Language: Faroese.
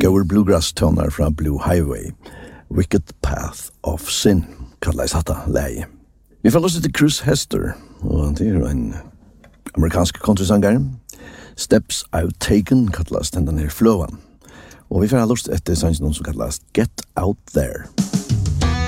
Gower Bluegrass toner fra Blue Highway. Wicked Path of Sin, kallar satta läge. Vi får lyssna till Chris Hester, och det är en amerikansk countrysångare. Steps I've Taken, kallas den här flövan. Och vi får lyssna efter sången som kallas Get Out There.